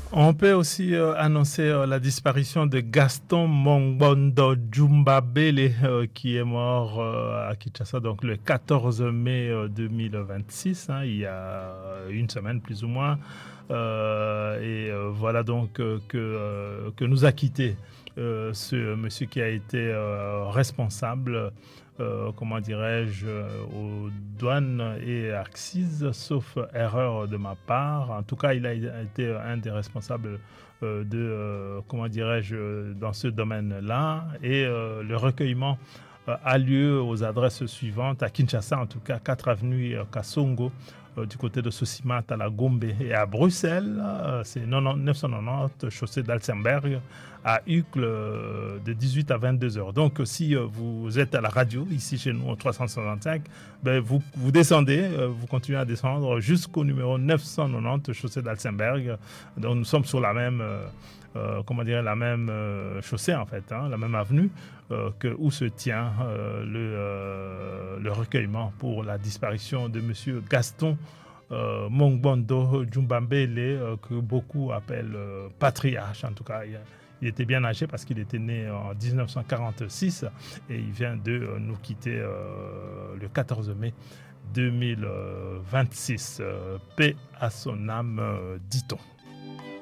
On peut aussi annoncer la disparition de Gaston Mongbondo Djumbabele qui est mort à Kinshasa donc le 14 mai 2026, hein, il y a une semaine plus ou moins. Voilà donc que nous a quitté ce monsieur qui a été responsable, comment dirais-je, aux douanes et accises, sauf erreur de ma part. En tout cas, il a été un des responsables comment dirais-je, dans ce domaine-là. Et le recueillement a lieu aux adresses suivantes, à Kinshasa en tout cas, 4 avenue Kassongo, du côté de Sosimat à la Gombe, et à Bruxelles, c'est 990 chaussée d'Alsemberg, à Uccle, de 18 à 22 heures. Donc si vous êtes à la radio, ici chez nous au 365, ben, vous descendez, vous continuez à descendre jusqu'au numéro 990 chaussée d'Alsemberg. Donc nous sommes sur la même... comment dire, la même chaussée en fait, hein, la même avenue où se tient le recueillement pour la disparition de monsieur Gaston Mongbondo Djumbambele, que beaucoup appellent patriarche. En tout cas, il était bien âgé parce qu'il était né en 1946 et il vient de nous quitter le 14 mai 2026. Paix à son âme, dit-on.